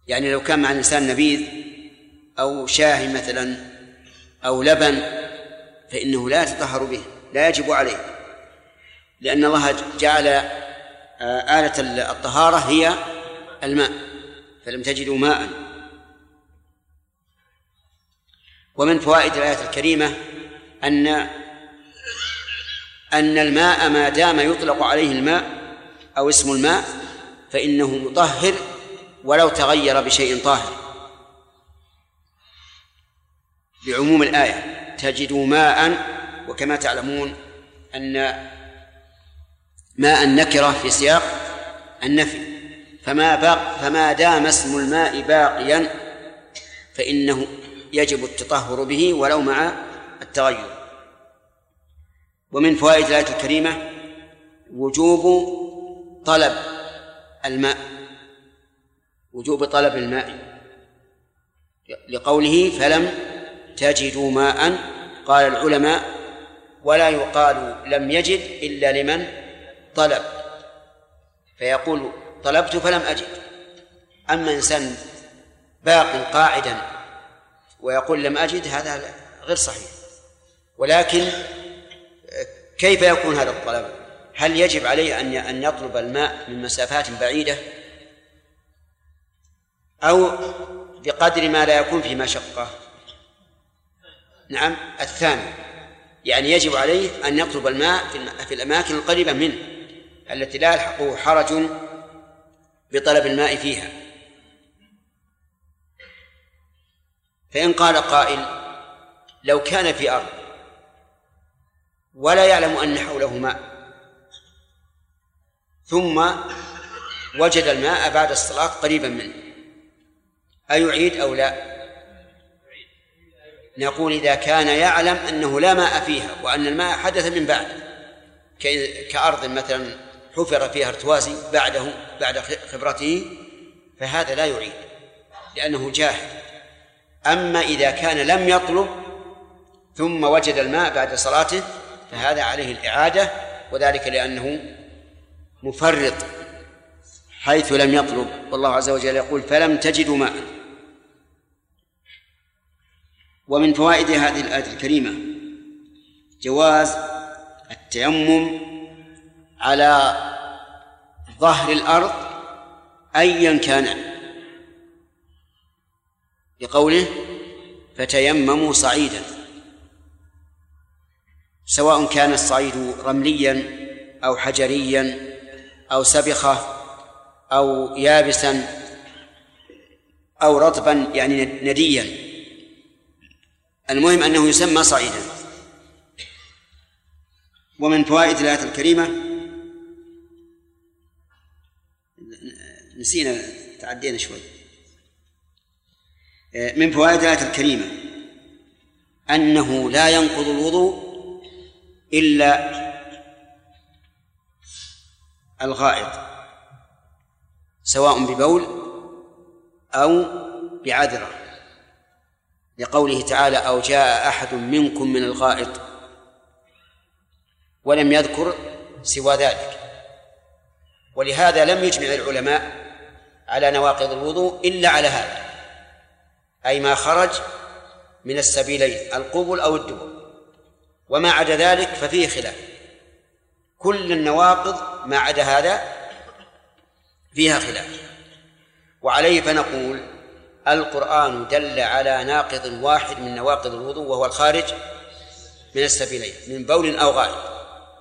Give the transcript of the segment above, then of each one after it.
يعني لو كان مع الإنسان نبيذ أو شاهي مثلا أو لبن فإنه لا يتطهر به، لا يجب عليه، لأن الله جعل آلة الطهارة هي الماء، فلم تجدوا ماء. ومن فوائد الآية الكريمة أن الماء ما دام يطلق عليه الماء أو اسم الماء فإنه مطهر ولو تغير بشيء طاهر، بعموم الآية تجدوا ماء. وكما تعلمون أن ماء النكرة في سياق النفي، فما دام اسم الماء باقيا فإنه يجب التطهر به ولو مع التغير. ومن فوائد الآية الكريمة وجوب طلب الماء، وجوب طلب الماء، لقوله فلم تجدوا ماء. قال العلماء ولا يقال لم يجد إلا لمن طلب، فيقول طلبت فلم أجد. أما إنسان باق قاعدا ويقول لم أجد هذا غير صحيح. ولكن كيف يكون هذا الطلب؟ هل يجب عليه أن يطلب الماء من مسافات بعيدة أو بقدر ما لا يكون في مشقة؟ نعم، الثاني، يعني يجب عليه أن يطلب الماء في الأماكن القريبة منه التي لا يلحقه حرج بطلب الماء فيها. فإن قال قائل لو كان في أرض ولا يعلم أن حوله ماء ثم وجد الماء بعد الصلاة قريبا منه، أيعيد أو لا؟ نقول إذا كان يعلم أنه لا ماء فيها وأن الماء حدث من بعد، كأرض مثلا حفر فيها ارتوازي بعد خبرته، فهذا لا يعيد لأنه جاهل. أما إذا كان لم يطلب ثم وجد الماء بعد صلاته فهذا عليه الإعادة، وذلك لأنه مفرط حيث لم يطلب. والله عز وجل يقول فلم تجدوا ماء. ومن فوائد هذه الآية الكريمة جواز التيمم على ظهر الأرض أيا كان، لقوله فتيمموا صعيدا، سواء كان الصعيد رمليا أو حجريا أو سبخة أو يابسا أو رطبا يعني نديا، المهم أنه يسمى صعيدا. ومن فوائد الآية الكريمة نسينا تعدينا شوي. من فوائد الآية الكريمة أنه لا ينقض الوضوء إلا الغائط، سواء ببول أو بعذرة، لقوله تعالى أو جاء أحد منكم من الغائط، ولم يذكر سوى ذلك. ولهذا لم يجمع العلماء على نواقض الوضوء إلا على هذا، أي ما خرج من السبيلين القبل أو الدبر، وما عدا ذلك ففيه خلاف. كل النواقض ما عدا هذا فيها خلاف، وعليه فنقول القرآن دل على ناقض واحد من نواقض الوضوء وهو الخارج من السبيلين من بول أو غائط،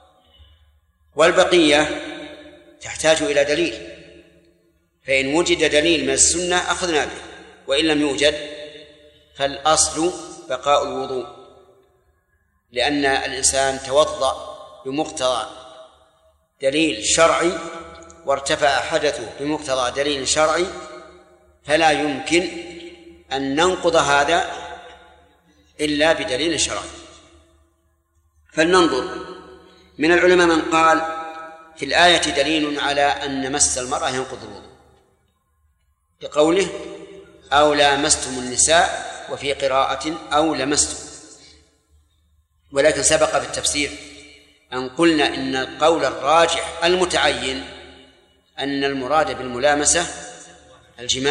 والبقية تحتاج إلى دليل، فإن وجد دليل من السنة أخذنا به، وإن لم يوجد فالأصل بقاء الوضوء، لأن الإنسان توضأ بمقتضى دليل شرعي وارتفع حدثه بمقتضى دليل شرعي، فلا يمكن أن ننقض هذا إلا بدليل شرعي. فلننظر، من العلماء من قال في الآية دليل على أن مس المرأة ينقض الوضوء، بقوله أو لامستم النساء، وفي قراءة أو لمستم. ولكن سبق بالتفسير أن قلنا إن القول الراجح المتعين أن المراد بالملامسة الجماع